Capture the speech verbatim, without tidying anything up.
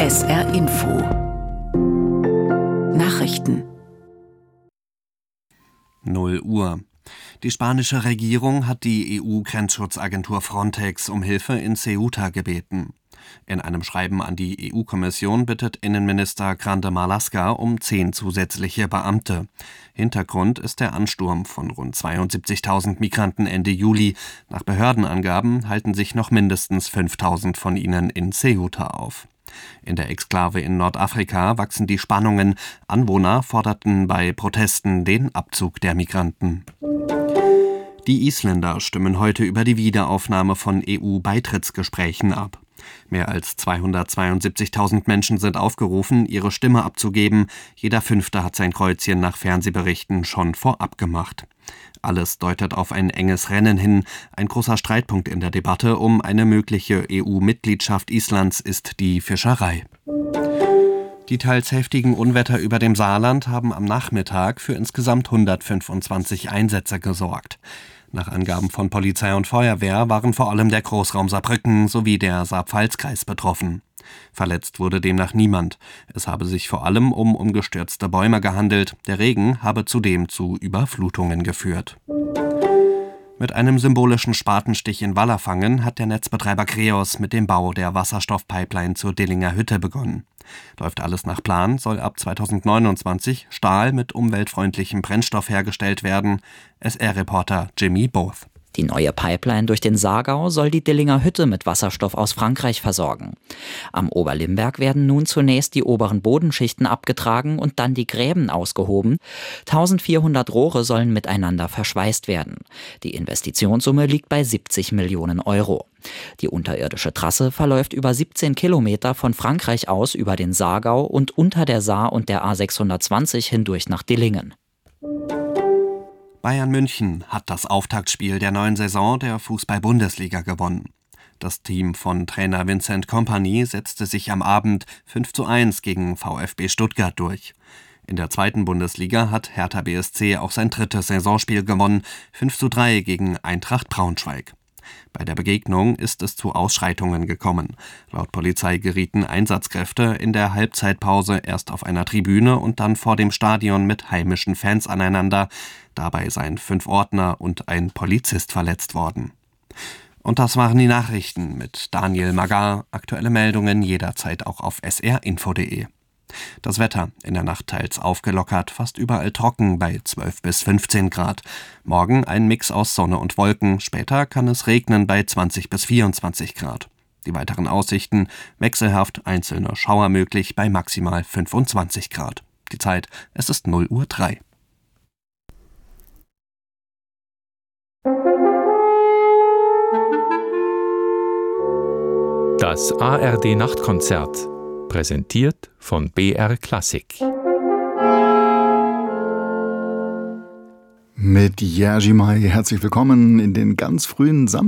S R Info Nachrichten null Uhr. Die spanische Regierung hat die E U-Grenzschutzagentur Frontex um Hilfe in Ceuta gebeten. In einem Schreiben an die E U-Kommission bittet Innenminister Grande Marlaska um zehn zusätzliche Beamte. Hintergrund ist der Ansturm von rund zweiundsiebzigtausend Migranten Ende Juli. Nach Behördenangaben halten sich noch mindestens fünftausend von ihnen in Ceuta auf. In der Exklave in Nordafrika wachsen die Spannungen. Anwohner forderten bei Protesten den Abzug der Migranten. Die Isländer stimmen heute über die Wiederaufnahme von E U-Beitrittsgesprächen ab. Mehr als zweihundertzweiundsiebzigtausend Menschen sind aufgerufen, ihre Stimme abzugeben. Jeder Fünfte hat sein Kreuzchen nach Fernsehberichten schon vorab gemacht. Alles deutet auf ein enges Rennen hin. Ein großer Streitpunkt in der Debatte um eine mögliche E U-Mitgliedschaft Islands ist die Fischerei. Die teils heftigen Unwetter über dem Saarland haben am Nachmittag für insgesamt hundertfünfundzwanzig Einsätze gesorgt. Nach Angaben von Polizei und Feuerwehr waren vor allem der Großraum Saarbrücken sowie der Saar-Pfalz-Kreis betroffen. Verletzt wurde demnach niemand. Es habe sich vor allem um umgestürzte Bäume gehandelt. Der Regen habe zudem zu Überflutungen geführt. Mit einem symbolischen Spatenstich in Wallerfangen hat der Netzbetreiber Kreos mit dem Bau der Wasserstoffpipeline zur Dillinger Hütte begonnen. Läuft alles nach Plan, soll ab zweitausendneunundzwanzig Stahl mit umweltfreundlichem Brennstoff hergestellt werden. S R-Reporter Jimmy Both. Die neue Pipeline durch den Saargau soll die Dillinger Hütte mit Wasserstoff aus Frankreich versorgen. Am Oberlimberg werden nun zunächst die oberen Bodenschichten abgetragen und dann die Gräben ausgehoben. eintausendvierhundert Rohre sollen miteinander verschweißt werden. Die Investitionssumme liegt bei siebzig Millionen Euro. Die unterirdische Trasse verläuft über siebzehn Kilometer von Frankreich aus über den Saargau und unter der Saar und der A sechshundertzwanzig hindurch nach Dillingen. Bayern München hat das Auftaktspiel der neuen Saison der Fußball-Bundesliga gewonnen. Das Team von Trainer Vincent Kompany setzte sich am Abend fünf zu eins gegen VfB Stuttgart durch. In der zweiten Bundesliga hat Hertha B S C auch sein drittes Saisonspiel gewonnen, fünf zu drei gegen Eintracht Braunschweig. Bei der Begegnung ist es zu Ausschreitungen gekommen. Laut Polizei gerieten Einsatzkräfte in der Halbzeitpause erst auf einer Tribüne und dann vor dem Stadion mit heimischen Fans aneinander. Dabei seien fünf Ordner und ein Polizist verletzt worden. Und das waren die Nachrichten mit Daniel Magar. Aktuelle Meldungen jederzeit auch auf s r info punkt de. Das Wetter in der Nacht teils aufgelockert, fast überall trocken bei zwölf bis fünfzehn Grad. Morgen ein Mix aus Sonne und Wolken, später kann es regnen bei zwanzig bis vierundzwanzig Grad. Die weiteren Aussichten wechselhaft, einzelne Schauer möglich bei maximal fünfundzwanzig Grad. Die Zeit, es ist null Uhr drei. Das A R D-Nachtkonzert, präsentiert von B R Klassik. Mit Jerzy May herzlich willkommen in den ganz frühen Samstag.